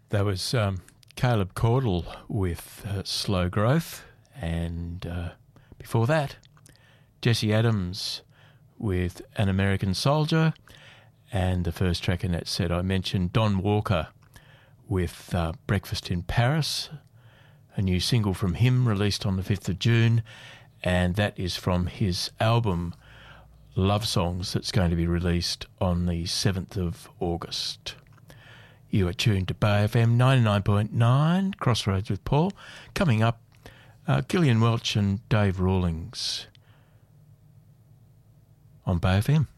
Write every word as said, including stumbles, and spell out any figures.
That was um, Caleb Caudle with uh, Slow Growth, and uh, before that, Jesse Adams with An American Soldier, and the first track in that set I mentioned, Don Walker with uh, Breakfast in Paris, a new single from him released on the fifth of June, and that is from his album Love Songs that's going to be released on the seventh of August. You are tuned to Bay F M ninety-nine point nine, Crossroads with Paul. Coming up, uh, Gillian Welch and Dave Rawlings on Bay F M.